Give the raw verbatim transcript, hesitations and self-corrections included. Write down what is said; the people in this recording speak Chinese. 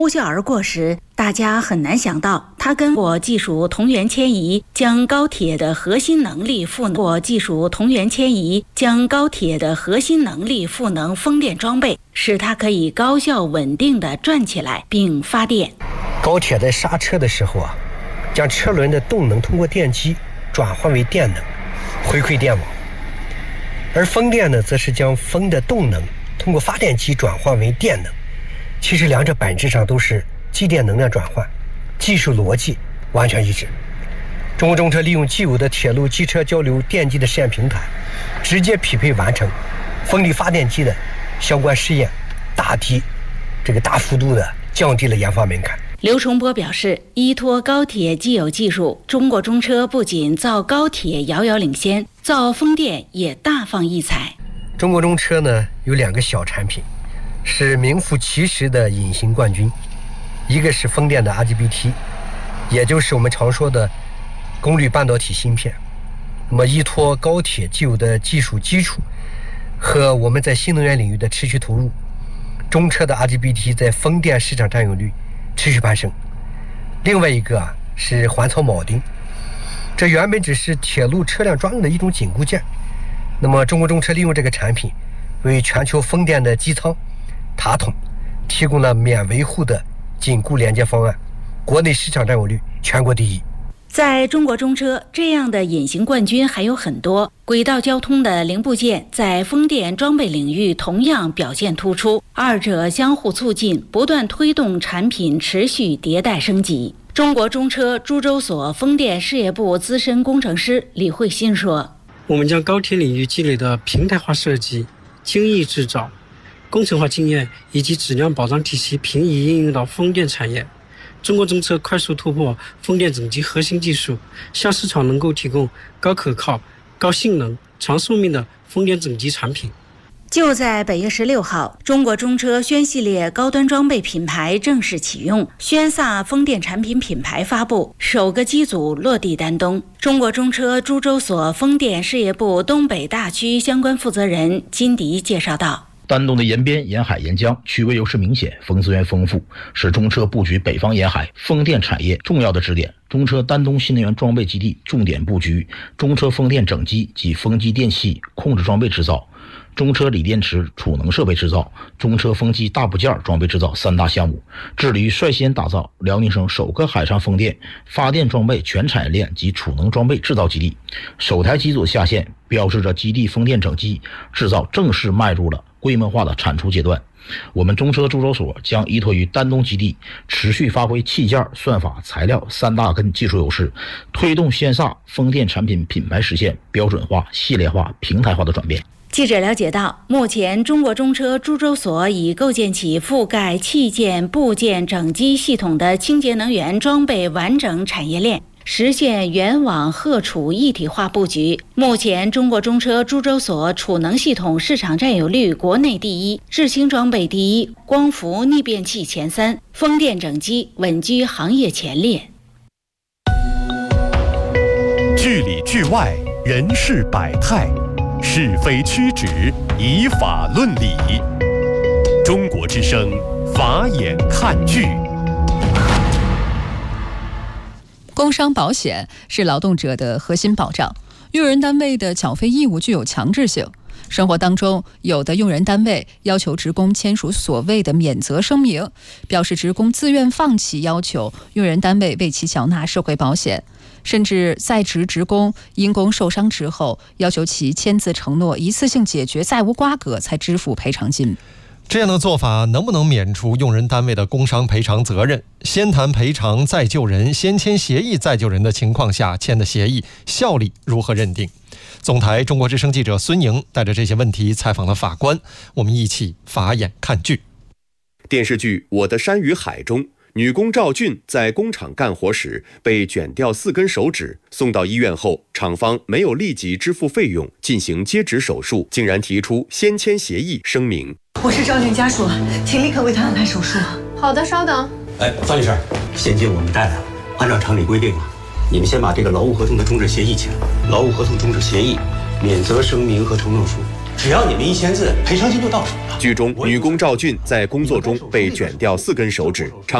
呼啸而过时，大家很难想到，它跟我技术同源迁移将高铁的核心能力赋能，我技术同源迁移将高铁的核心能力赋能风电装备，使它可以高效稳定地转起来并发电。 高铁在刹车的时候啊，将车轮的动能通过电机转换为电能，回馈电网；而风电呢，则是将风的动能通过发电机转换为电能。其实两者本质上都是机电能量转换，技术逻辑完全一致。中国中车利用既有的铁路机车交流电机的试验平台，直接匹配完成风力发电机的相关试验，大提这个大幅度的降低了研发门槛。 刘崇波表示，依托高铁既有技术，中国中车不仅造高铁遥遥领先，造风电也大放异彩。 中国中车呢有两个小产品，是名副其实的隐形冠军，一个是风电的 I G B T， 也就是我们常说的功率半导体芯片。那么依托高铁既有的技术基础和我们在新能源领域的持续投入，中车的 I G B T 在风电市场占有率持续攀升。另外一个啊是环槽铆钉，这原本只是铁路车辆专用的一种紧固件，那么中国中车利用这个产品，为全球风电的机舱塔筒提供了免维护的紧固连接方案，国内市场占有率全国第一。 在中国中车，这样的隐形冠军还有很多。轨道交通的零部件在风电装备领域同样表现突出，二者相互促进，不断推动产品持续迭代升级。中国中车株洲所风电事业部资深工程师李慧欣说：“ 我们将高铁领域积累的平台化设计、精益制造、工程化经验以及质量保障体系平移应用到风电产业。中国中车快速突破风电整机核心技术，向市场能够提供高可靠、高性能、长寿命的风电整机产品。” 就在本月十六号，中国中车轩系列高端装备品牌正式启用，轩飒风电产品品牌发布，首个机组落地丹东。中国中车株洲所风电事业部东北大区相关负责人金迪介绍道：“ 丹东的沿边、沿海、沿江区位优势明显，风资源丰富，是中车布局北方沿海风电产业重要的支点。中车丹东新能源装备基地重点布局中车风电整机及风机电器控制装备制造、中车锂电池储能设备制造、中车风机大部件装备制造三大项目，致力于率先打造辽宁省首个海上风电发电装备全产业链及储能装备制造基地。首台机组下线，标志着基地风电整机制造正式迈入了规模化的产出阶段。我们中车株洲所将依托于丹东基地，持续发挥器件、算法、材料三大根技术优势，推动轩飒风电产品品牌实现标准化、系列化、平台化的转变。” 记者了解到，目前中国中车株洲所已构建起覆盖器件、部件、整机系统的清洁能源装备完整产业链，实现原网荷储一体化布局。目前，中国中车株洲所储能系统市场占有率国内第一，制氢装备第一，光伏逆变器前三，风电整机稳居行业前列。 剧里剧外，人事百态，是非曲直，以法论理。中国之声，法眼看剧。 工伤保险是劳动者的核心保障，用人单位的缴费义务具有强制性。生活当中，有的用人单位要求职工签署所谓的免责声明，表示职工自愿放弃要求用人单位为其缴纳社会保险，甚至在职职工因工受伤之后，要求其签字承诺一次性解决再无瓜葛才支付赔偿金。 这样的做法能不能免除用人单位的工伤赔偿责任？先谈赔偿再救人，先签协议再救人的情况下签的协议效力如何认定？总台中国之声记者孙莹带着这些问题采访了法官，我们一起法眼看剧。 电视剧《我的山与海》中，女工赵俊在工厂干活时被卷掉四根手指，送到医院后，厂方没有立即支付费用进行接指手术，竟然提出先签协议声明。 我是赵俊家属，请立刻为他安排手术。 好的，稍等。 哎，方女士，现金我们带来了，按照常理规定啊，你们先把这个劳务合同的终止协议签了。劳务合同终止协议、免责声明和承诺书只要你们一签字，赔偿金就到手了。 剧中，女工赵俊在工作中被卷掉四根手指。